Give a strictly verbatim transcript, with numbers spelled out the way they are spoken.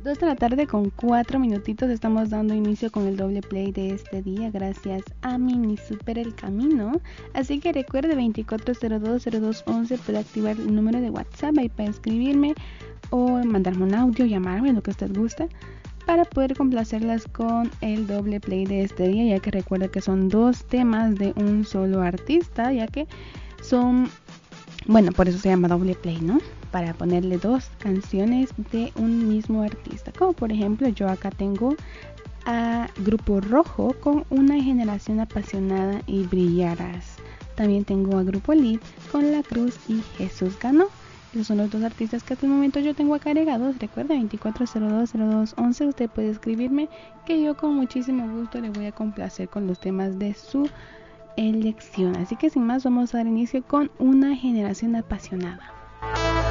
Dos de la tarde con cuatro minutitos, estamos dando inicio con el doble play de este día gracias a Mini Super El Camino. Así que recuerde veinticuatro cero dos cero dos once, puede activar el número de WhatsApp ahí para escribirme o mandarme un audio, llamarme, lo que usted guste, para poder complacerlas con el doble play de este día, ya que recuerda que son dos temas de un solo artista, ya que son, bueno, por eso se llama doble play, ¿no? Para ponerle dos canciones de un mismo artista, como por ejemplo yo acá tengo a Grupo Rojo con Una Generación Apasionada y Brillarás. También tengo a Grupo Elite con La Cruz y Jesús Ganó. Esos son los dos artistas que hasta el momento yo tengo acá agregados. Recuerda, veinticuatro cero dos cero dos once, usted puede escribirme que yo con muchísimo gusto le voy a complacer con los temas de su elección. Así que sin más, vamos a dar inicio con Una Generación Apasionada.